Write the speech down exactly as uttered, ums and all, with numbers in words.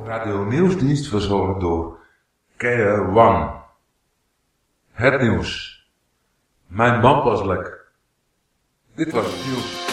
Radio Nieuwsdienst verzorgd door K R one. Het nieuws. Mijn band was lek. Dit was het nieuws.